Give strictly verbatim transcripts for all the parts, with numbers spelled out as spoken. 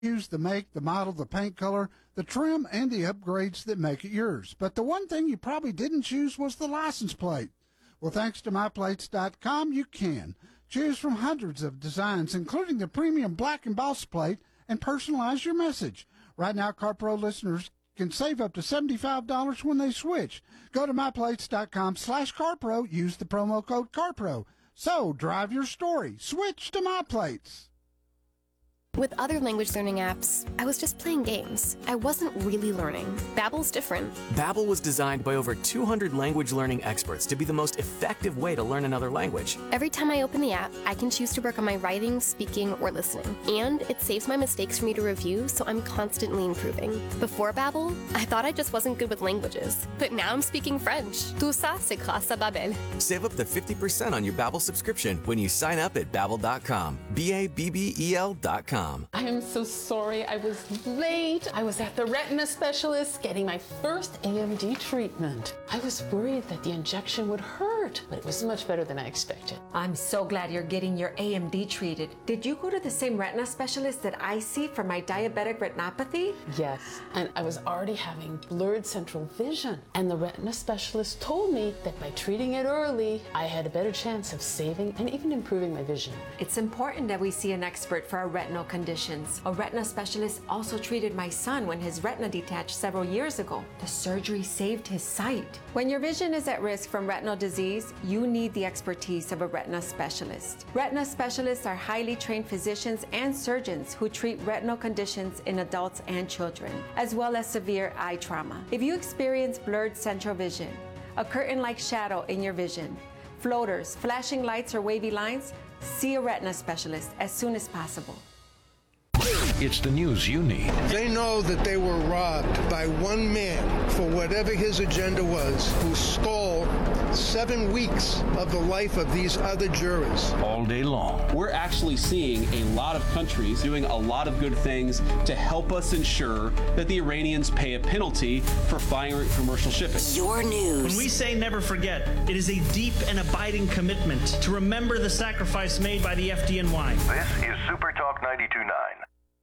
Use the make, the model, the paint color, the trim, and the upgrades that make it yours. But the one thing you probably didn't choose was the license plate. Well, thanks to my plates dot com, you can. Choose from hundreds of designs, including the premium black embossed plate, and personalize your message. Right now, CarPro listeners can save up to seventy-five dollars when they switch. Go to my plates dot com slash CarPro. Use the promo code CarPro. So, drive your story. Switch to MyPlates. With other language learning apps, I was just playing games. I wasn't really learning. Babbel's different. Babbel was designed by over two hundred language learning experts to be the most effective way to learn another language. Every time I open the app, I can choose to work on my writing, speaking, or listening. And it saves my mistakes for me to review, so I'm constantly improving. Before Babbel, I thought I just wasn't good with languages. But now I'm speaking French. Tout ça, c'est grâce à Babbel. Save up to fifty percent on your Babbel subscription when you sign up at babbel dot com. B A B B E L dot com. I am so sorry I was late. I was at the retina specialist getting my first A M D treatment. I was worried that the injection would hurt, but it was much better than I expected. I'm so glad you're getting your A M D treated. Did you go to the same retina specialist that I see for my diabetic retinopathy? Yes, and I was already having blurred central vision. And the retina specialist told me that by treating it early, I had a better chance of saving and even improving my vision. It's important that we see an expert for our retinal conditions. A retina specialist also treated my son when his retina detached several years ago. The surgery saved his sight. When your vision is at risk from retinal disease, you need the expertise of a retina specialist. Retina specialists are highly trained physicians and surgeons who treat retinal conditions in adults and children, as well as severe eye trauma. If you experience blurred central vision, a curtain-like shadow in your vision, floaters, flashing lights, or wavy lines, see a retina specialist as soon as possible. It's the news you need. They know that they were robbed by one man for whatever his agenda was, who stole seven weeks of the life of these other jurors. All day long. We're actually seeing a lot of countries doing a lot of good things to help us ensure that the Iranians pay a penalty for firing commercial shipping. Your news. When we say never forget, it is a deep and abiding commitment to remember the sacrifice made by the F D N Y. This is Super Talk ninety-two point nine.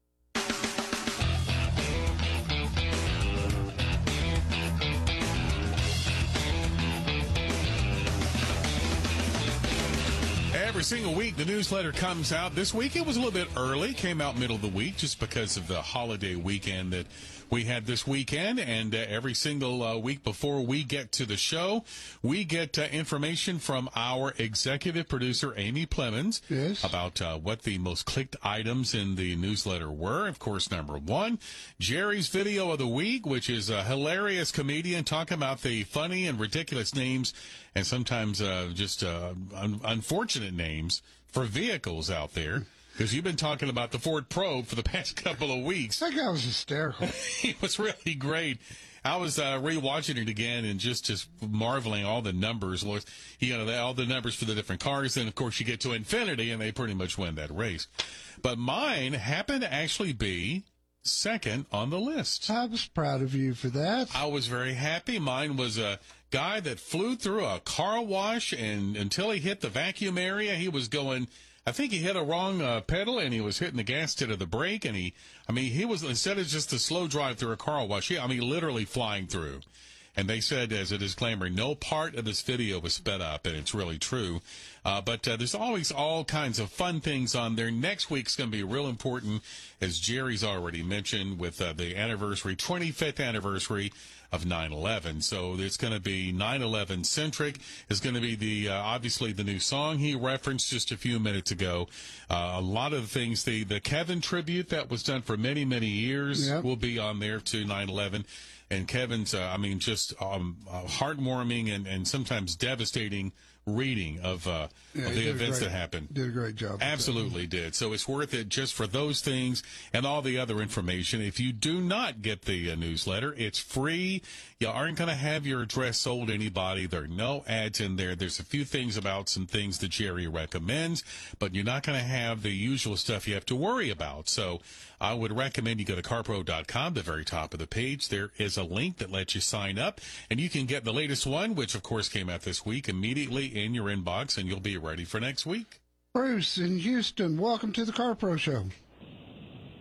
Every single week, the newsletter comes out. This week, it was a little bit early. Came out middle of the week just because of the holiday weekend that we had this weekend. And uh, every single uh, week before we get to the show, we get uh, information from our executive producer, Amy Plemons, yes, about uh, what the most clicked items in the newsletter were. Of course, number one, Jerry's video of the week, which is a hilarious comedian talking about the funny and ridiculous names and sometimes uh, just uh, un- unfortunate names for vehicles out there. Because you've been talking about the Ford Probe for the past couple of weeks. That guy was hysterical. He was really great. I was uh, rewatching it again and just, just marveling all the numbers. You know, all the numbers for the different cars. And, of course, you get to infinity, and they pretty much win that race. But mine happened to actually be second on the list. I was proud of you for that. I was very happy. Mine was a guy that flew through a car wash, and until he hit the vacuum area, he was going... I think he hit a wrong uh, pedal, and he was hitting the gas instead of the brake, and he, I mean, he was, instead of just a slow drive through a car wash, he, I mean, literally flying through. And they said, as a disclaimer, no part of this video was sped up, and it's really true. Uh, but uh, there's always all kinds of fun things on there. Next week's going to be real important, as Jerry's already mentioned, with uh, the anniversary, twenty-fifth anniversary of nine eleven. So it's going to be nine eleven centric. It's going to be the uh, obviously the new song he referenced just a few minutes ago. Uh, a lot of the things, the, the Kevin tribute that was done for many, many years yep. will be on there to nine eleven. And Kevin's, uh, I mean, just um, uh, heartwarming and, and sometimes devastating reading of, uh, yeah, of the events great, that happened. Did a great job. Absolutely did. So it's worth it just for those things and all the other information. If you do not get the uh, newsletter, it's free. You aren't going to have your address sold to anybody. There are no ads in there. There's a few things about some things that Jerry recommends, but you're not going to have the usual stuff you have to worry about. So I would recommend you go to carpro dot com, the very top of the page. There is a link that lets you sign up, and you can get the latest one, which, of course, came out this week, immediately in your inbox, and you'll be ready for next week. Bruce in Houston, welcome to the CarPro Show.